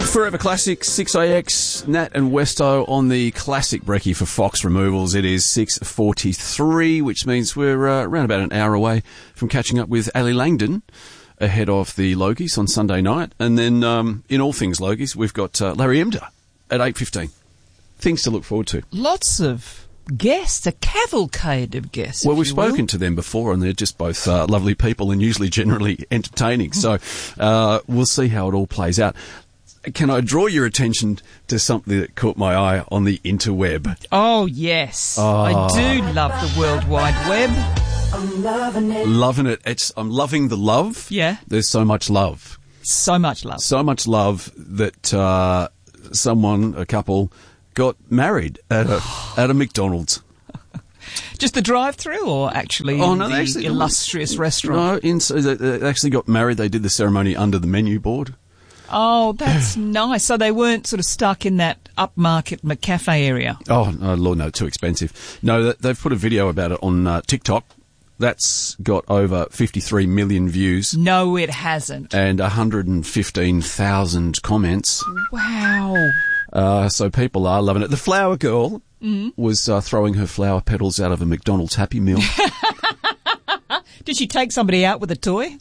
Forever Classic, 6AX, Nat and Westo on the classic brekkie for Fox Removals. It is 6:43, which means we're around about an hour away from catching up with Ali Langdon ahead of the Logies on Sunday night. And then in all things Logies, we've got Larry Emder at 8:15. Things to look forward to. Lots of guests, a cavalcade of guests. Well, we've spoken to them before, and they're just both lovely people and usually generally entertaining. So we'll see how it all plays out. Can I draw your attention to something that caught my eye on the interweb? Oh, yes. I do love the World Wide Web. I'm loving it. Loving it. I'm loving the love. Yeah. There's so much love. So much love. So much love that a couple, got married at a McDonald's. Just the drive-through, or actually the illustrious restaurant? No, they actually got married. They did the ceremony under the menu board. Oh, that's nice. So they weren't sort of stuck in that upmarket McCafe area? Oh, no, Lord, no, too expensive. No, they've put a video about it on TikTok. That's got over 53 million views. No, it hasn't. And 115,000 comments. Wow. So people are loving it. The flower girl was throwing her flower petals out of a McDonald's Happy Meal. Did she take somebody out with a toy?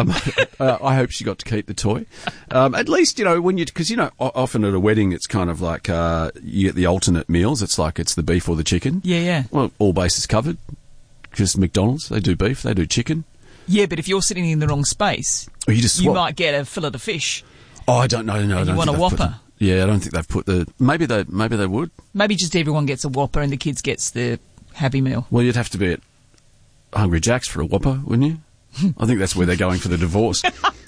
I hope she got to keep the toy. At least, because often at a wedding it's kind of like you get the alternate meals. It's like it's the beef or the chicken. Yeah. Well, all bases covered. Because McDonald's, they do beef, they do chicken. Yeah, but if you're sitting in the wrong space, you might get a fillet of fish. Oh, I don't know. No, you want a Whopper. I don't think they've put the... Maybe they would. Maybe just everyone gets a Whopper and the kids gets the Happy Meal. Well, you'd have to be at Hungry Jack's for a Whopper, wouldn't you? I think that's where they're going for the divorce.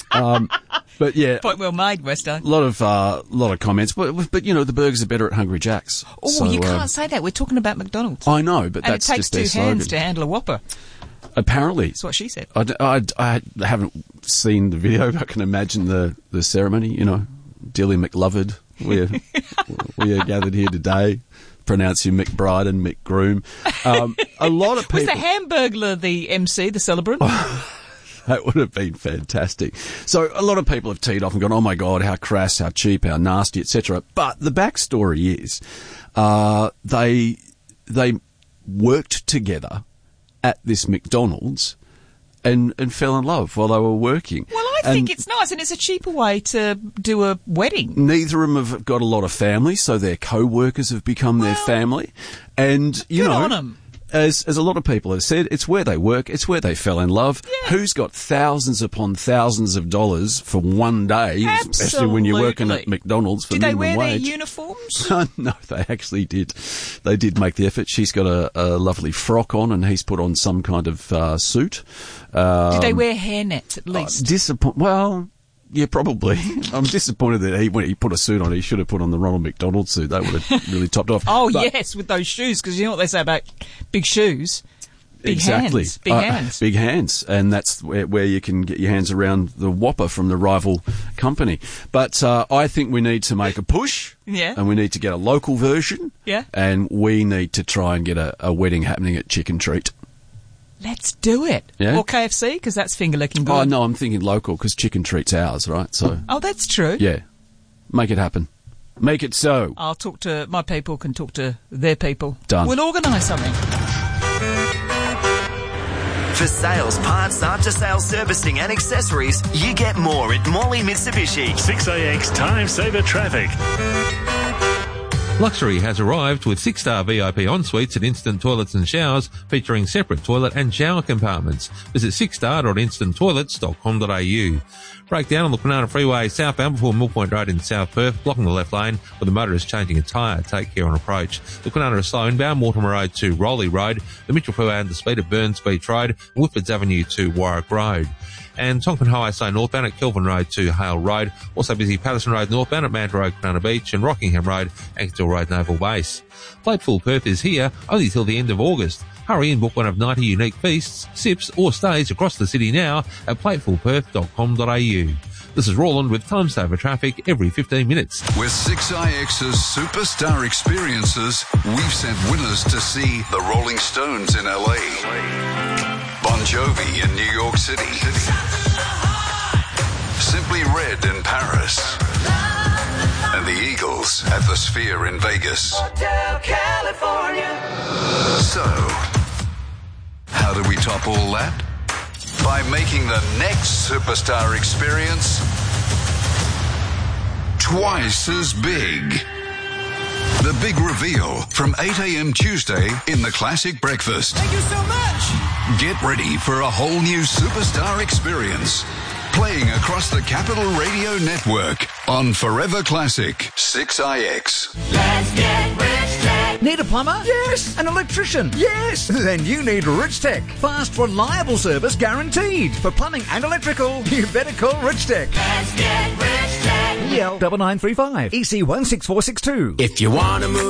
But yeah, point well made, Westo. A lot of comments, but the burgers are better at Hungry Jack's. Oh, so, you can't say that. We're talking about McDonald's. I know, but and that's it takes just their two hands slogan. to handle a Whopper. Apparently, that's what she said. I haven't seen the video. I can imagine the ceremony. Dilly McLoved. We are gathered here today. Pronounce you McBride and McGroom. A lot of people. Was the Hamburglar the MC, the celebrant? That would have been fantastic. So a lot of people have teed off and gone, oh my God, how crass, how cheap, how nasty, etc. But the backstory is they worked together at this McDonald's and fell in love while they were working. Well, I think it's nice, and it's a cheaper way to do a wedding. Neither of them have got a lot of family, so their co-workers have become their family. And, good on them. As a lot of people have said, it's where they work, it's where they fell in love. Yeah. Who's got thousands upon thousands of dollars for one day, especially when you're working at McDonald's for minimum wage? Did they wear their uniforms? No, they actually did. They did make the effort. She's got a lovely frock on, and he's put on some kind of suit. Did they wear hairnets at least? Well... Yeah, probably. I'm disappointed that when he put a suit on, he should have put on the Ronald McDonald suit. That would have really topped off. Yes, with those shoes, because you know what they say about big shoes? Big exactly. hands. Big hands. Big hands. And that's where you can get your hands around the Whopper from the rival company. But I think we need to make a push. Yeah. And we need to get a local version. Yeah. And we need to try and get a wedding happening at Chicken Treat. Let's do it. Yeah? Or KFC, because that's finger-licking good. Oh, no, I'm thinking local, because Chicken Treat's ours, right? So. Oh, that's true. Yeah. Make it happen. Make it so. I'll talk to... My people can talk to their people. Done. We'll organise something. For sales, parts, after-sales servicing and accessories, you get more at Morley Mitsubishi. 6AX Time Saver Traffic. Luxury has arrived with 6-star VIP en-suites and instant toilets and showers featuring separate toilet and shower compartments. Visit 6star.instanttoilets.com.au. Breakdown on the Kwinana Freeway southbound before Mill Point Road in South Perth, blocking the left lane with the motorist changing a tyre. Take care on approach. The Kwinana is slow inbound, Mortimer Road to Rowley Road, the Mitchell Freeway and the speed of Burns Beach Road, Woodfords Avenue to Warwick Road. And Tonkin Highway Slow northbound at Kelvin Road to Hale Road. Also busy Patterson Road northbound at Manta Road, Kwinana Beach, and Rockingham Road, Ankersville Road, Naval Base. Plateful Perth is here only till the end of August. Hurry and book one of 90 unique feasts, sips or stays across the city now at platefulperth.com.au. This is Roland with Time Saver Traffic every 15 minutes. With 6IX's superstar experiences, we've sent winners to see the Rolling Stones in LA, Bon Jovi in New York City, Simply Red in Paris, Sphere in Vegas. Hotel California. So, how do we top all that? By making the next superstar experience twice as big. The big reveal from 8 a.m. Tuesday in the Classic Breakfast. Thank you so much. Get ready for a whole new superstar experience. Playing across the Capital Radio Network on Forever Classic 6IX. Let's get rich tech. Need a plumber? Yes. An electrician? Yes. Then you need Rich Tech. Fast, reliable service guaranteed. For plumbing and electrical, you better call Rich Tech. Let's get rich tech. EL 9935 EC 16462. If you want to move